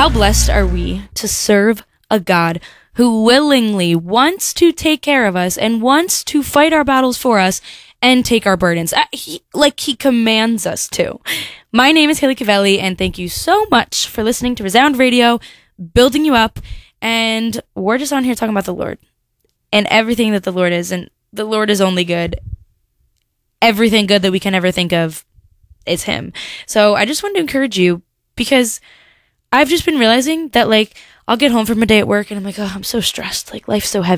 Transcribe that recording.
How blessed are we to serve a God who willingly wants to take care of us and wants to fight our battles for us and take our burdens. He commands us to. My name is Haley Cavelli, and thank you so much for listening to Resound Radio, building you up, and we're just on here talking about the Lord and everything that the Lord is, and the Lord is only good. Everything good that we can ever think of is Him. So I just wanted to encourage you, because I've just been realizing that, I'll get home from a day at work and I'm like, oh, I'm so stressed. Life's so heavy.